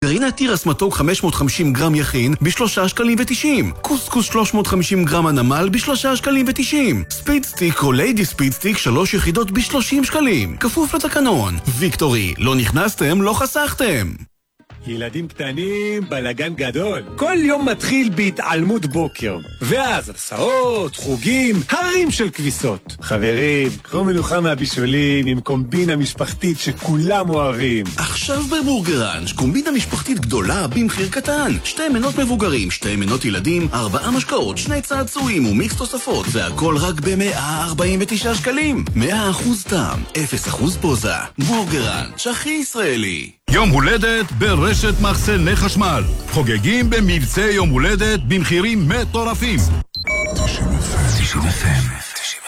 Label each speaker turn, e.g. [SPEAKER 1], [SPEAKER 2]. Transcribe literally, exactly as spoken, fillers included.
[SPEAKER 1] מרגרינה תירס מתוק חמש מאות וחמישים גרם יכין בשלושה שקלים ותשעים. קוסקוס שלוש מאות וחמישים גרם הנמל בשלושה שקלים ותשעים. ספיד סטיק או ליידי ספיד סטיק שלוש יחידות בשלושים שקלים. כפוף לתקנון. ויקטורי, לא נכנסתם, לא חסכתם.
[SPEAKER 2] ילדים קטנים, בלגן גדול. כל יום מתחיל בהתעלמות בוקר. ואז הסעות, חוגים, הרים של כביסות. חברים, קחו מנוחה מהבישולים עם קומבינה משפחתית שכולם אוהבים.
[SPEAKER 1] עכשיו בבורגראנץ', קומבינה משפחתית גדולה במחיר קטן. שתי מנות מבוגרים, שתי מנות ילדים, ארבעה משקאות, שני צעצועים ומיקס תוספות, והכל רק ב-מאה ארבעים ותשעה שקלים. מאה אחוז טעם, אפס אחוז פוזה. בורגראנץ', הכי ישראלי.
[SPEAKER 3] יום הולדת ברשת מחסני חשמל. חוגגים במבצע יום הולדת במחירים מטורפים. תשעים אף אם